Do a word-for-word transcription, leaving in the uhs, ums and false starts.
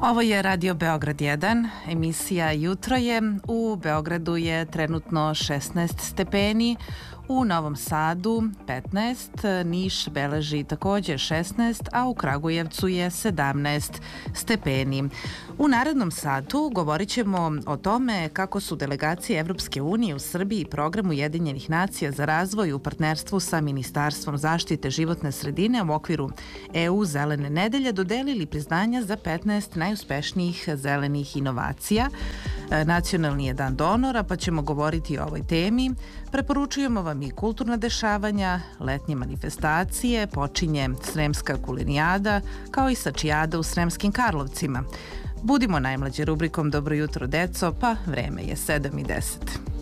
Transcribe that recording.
Ovo je Radio Beograd jedan, emisija Jutro je. U Beogradu je trenutno šesnaest stepeni, u Novom Sadu petnaest, Niš beleži takođe šesnaest, a u Kragujevcu je sedamnaest stepeni. U narednom satu govorit ćemo o tome kako su delegacije Evropske unije u Srbiji i program Ujedinjenih nacija za razvoj u partnerstvu sa Ministarstvom zaštite životne sredine u okviru E U Zelene nedelje dodelili priznanja za petnaest najuspešnijih zelenih inovacija. Nacionalni je dan donora, pa ćemo govoriti o ovoj temi. Preporučujemo vam i kulturna dešavanja, letnje manifestacije, počinje Sremska kulinijada, kao i sačijada u Sremskim Karlovcima. Budimo najmlađe rubrikom Dobro jutro, deco, pa vreme je sedam i deset.